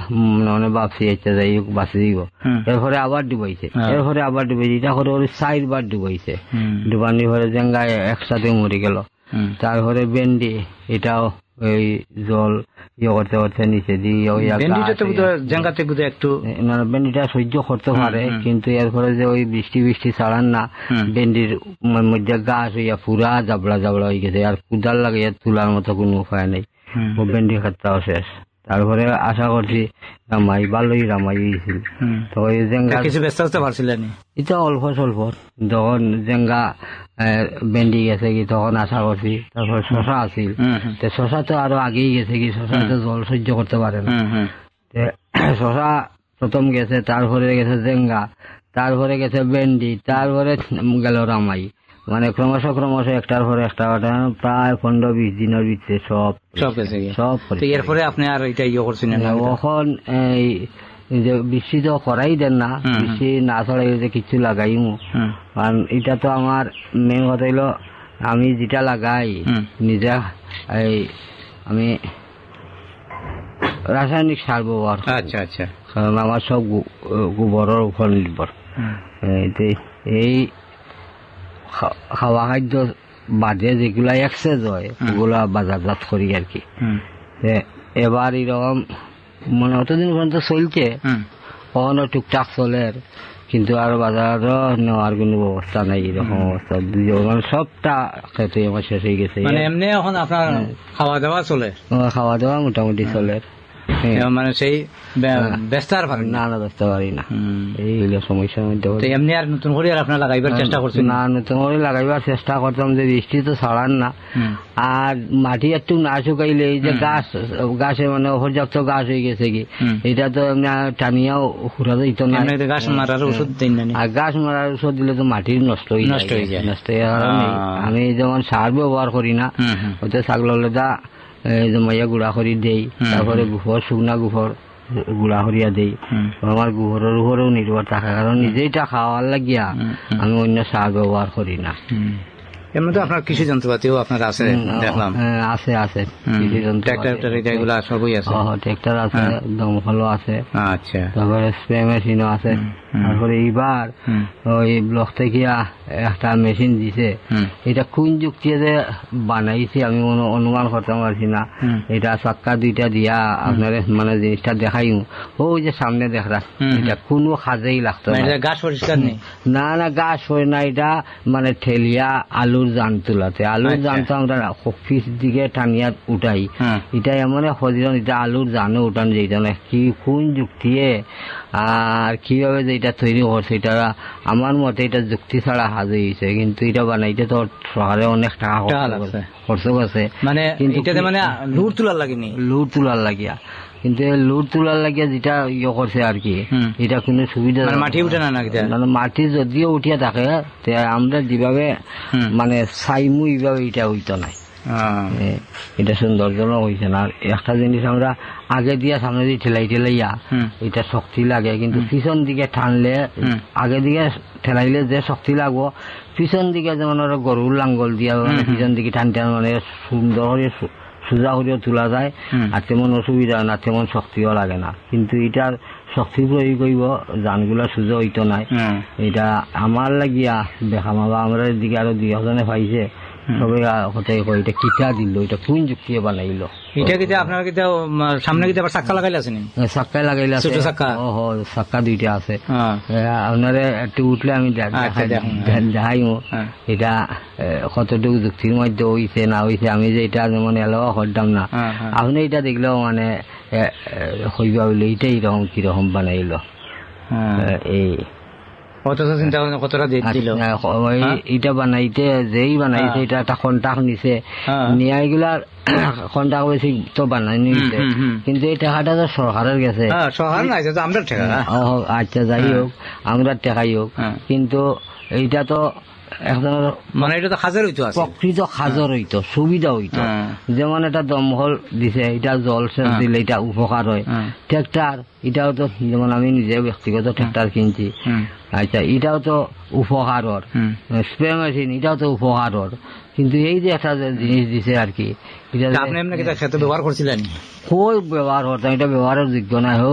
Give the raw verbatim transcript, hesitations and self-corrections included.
মানে বাপসি আচ্ছা যাই হোক বাঁচি দিব, এরপরে আবার ডুবাইছে, এরপরে আবার ডুবাইছে, এটা করে ওর চারবার ডুবাইছে, ডুবানি পরে জেঙ্গা একসাথে মরে গেল। তারপরে ভেন্ডি এটাও ওই জল ইয়ে করতে করতে নিচে দিয়ে একটু ভেন্ডিটা সহ্য করতে পারে, কিন্তু এরপরে যে ওই বৃষ্টি বৃষ্টি ছাড়ান না, ভেন্ডির মধ্যে গাছ হইয়া পুরা জাবড়া জাবড়া হয়ে গেছে, আর কুদাল লাগাইয়া তোলার মতো কোনো উপায় নেই, ও ভেন্ডির ক্ষেত্রেও শেষ। তারপরে আশা করছি রামাই ভালোই রামাই হয়েছিল। তো ওই জেঙ্গা কিছু ব্যস্ত হতে পারছিলেন, এটা অল্প স্বল্প, যখন জেঙ্গা ভেন্ডি গেছে কি তখন আশা করছি। তারপর শশা আছিল, শশা তো আরো আগেই গেছে কি, শশা তো জল সহ্য করতে পারে না, শশা প্রথম গেছে, তারপরে গেছে জেঙ্গা, তারপরে গেছে ভেন্ডি, তারপরে গেল রামাই, মানে ক্রমশ ক্রমশ একটার পরে একটা প্রায় পনেরো বিশ দিনের ভিতরে সব সব এরপরে আপনি আর এটা ইয়ে করছেন এখন এই যে বৃষ্টি তো করাই দেন না, বৃষ্টি না ছড়াই যে কিছু লাগাইমু, কারণ এটা তো আমার মেন কথা হইলো আমি যেটা লাগাই নিজে এই আমি রাসায়নিক সার ব্যবহার। আচ্ছা আচ্ছা, কারণ আমার সব গোবরের উপর নির্ভর। এই খাওয়া খাদ্য বাদে যেগুলা এক্সেস হয় ওগুলা বাজারজাত করি আর কি। এবার এরকম মানে অতদিন পর্যন্ত চলছে, কখনো টুকটাক চলে, কিন্তু আর বাজারও নেওয়ার কোনো ব্যবস্থা নাই, এরকম অবস্থা মানে সবটা খেতে আমার শেষ হয়ে গেছে। এমনি এখন আপনার খাওয়া দাওয়া চলে? খাওয়া দাওয়া মোটামুটি চলে, মানে সেই ব্যস্ত আর না না ব্যস্ত পারি না, এই হইলো সমস্যার মধ্যে। এমনি আর নতুন করে আপনার লাগাইবার চেষ্টা করছেন? না, নতুন করে লাগাইবার চেষ্টা করতাম যে বৃষ্টি তো ছাড়ান না, আর মাটি একটু না শুকাইলে এই যে গাছ গাছে মানে পর্যাপ্ত গাছ হয়ে গেছে কি, এটা তো এমনি টানিয়াও ঘুরা যেত না, গাছ মারার ওষুধ দিন না, আর গাছ মারার ওষুধ দিলে তো মাটি নষ্ট হয়ে নষ্ট হয়ে যায় নষ্ট হয়ে কারণে আমি যেমন সার ব্যবহার করি না, ওতে ছাগলের লেদা জমাইয়া গুড়া করি দেই, তারপরে গোবর শুকনা গোবর গুড়া করিয়া দেই, আমার গোবরের উপরেও নির্ভর থাকে, কারণ নিজেইটা খাওয়ার লাগিয়া আমি অন্য সার ব্যবহার করি না। এমনি তো আপনার কৃষি যন্ত্রপাতিও আপনার আছে দেখলাম? আছে আছে, ট্রাক্টর সবই আছে, ট্রাক্টর আছে, দমকলও আছে, আচ্ছা, তারপরে স্প্রে মেশিনও আছে। তারপরে এইবার ওই ব্লক থেকে একটা মেশিন দিছে, এটা কোন যুক্তি যে বানাইছে আমি অনুমান করতে পারছি না, এটা চাক্কা দুইটা দিয়া আপনার মানে জিনিসটা দেখাই, ওই যে সামনে দেখা এটা কোনো কাজেই লাগতো না, গাছ পরিষ্কার নেই, না না গাছ হয় না, এটা মানে ঠেলিয়া আলুর জান তোলাতে, আলুর জানতো আমরা অফিস দিকে টানিয়া উঠাই, এটা এমন হজিরন এটা আলুর জানো উঠান যেটা না, কি কোন যুক্তিয়ে আর কিভাবে যে এটা তৈরি করছে, এটা আমার মতে এটা যুক্তি ছাড়া হাজ হয়েছে, কিন্তু এটা বানাইতে তো সরকারে অনেক টাকা খরচ করছে, মানে মানে লুট তোলার লাগেনি, লুট তোলার লাগিয়া, কিন্তু লুট তোলার লাগিয়া যেটা ইয়ে করছে আর কি, এটা কোনো সুবিধা মাটি উঠে না, মাটি যদিও উঠিয়া থাকে আমরা যেভাবে মানে চাইমু এইভাবে এটা হইতো নাই, এটা সৌন্দর্যজনক হয়েছে না। আর একটা জিনিস আমরা আগে দিয়া সামনে দিয়ে ঠেলাই ঠেলাইয়া এটা শক্তি লাগে, কিন্তু পিছন দিকে টানলে আগে দিকে ঠেলাইলে যে শক্তি লাগবো, পিছন দিকে যেমন গরুর লাঙ্গল দিয়া মানে পিছন দিকে টান টান মানে সুন্দর করে সোজা করিয়া তোলা যায়, আর তেমন অসুবিধা না, তেমন শক্তিও লাগে না, কিন্তু এটার শক্তি প্রয়োগ করিব জানগুলা সোজা হইতো নাই, এটা আমার লাগিয়া দেখাম বা আমরা দিকে আরো দুই একজনে পাইছে সবাই কথাই কয় এটা কিটা দিল, এটা কোন যুক্তিয়ে বানাইলো, এটা কি আপনার কি সামনে কি আবার চাক্কা লাগাইলে আছে? চাক্কা লাগাইলে আছে, ও হো চাক্কা দুইটা আছে, আপনারা একটু উঠলে আমি দেখাই এটা কতটুকু যুক্তির মধ্যে হইছে না হইছে, আমি যে এটা যেমন এলাকা করতাম না, আপনি এটা দেখলেও মানে হইবা বলে এইটাই এরকম কিরকম বানাইলো, এই এটা বানাইতে যেই বানাইছে এটা একটা কন্টাক্ট নিছে, নিয়ে এগুলার কন্টাক্ট বেশি তো বানাই নিছে, কিন্তু এই টাকাটা তো সরকারের গেছে, আচ্ছা যাই হোক আমরা টেকাই হোক, কিন্তু এইটা তো মানে এটা তো খাজের হইতো, প্রকৃত খাজর হইতো, সুবিধা হইতো, যেমন এটা দমকল দিছে, এটা জল সেচ দিলে এটা উপকার হয়, ট্রাক্টর এটাও তো যেমন আমি নিজে ব্যক্তিগত ট্রাক্টর কিনছি, আচ্ছা এটাও তো উপকারর, স্প্রে মেশিন এটাও তো উপকারর, কিন্তু এই যে একটা জিনিস দিছে আর কি, এটা আপনি এমনি ক্ষেত্রে ব্যবহার করছিলেন, কই ব্যবহার করতাম, এটা ব্যবহারের যোগ্য না হোক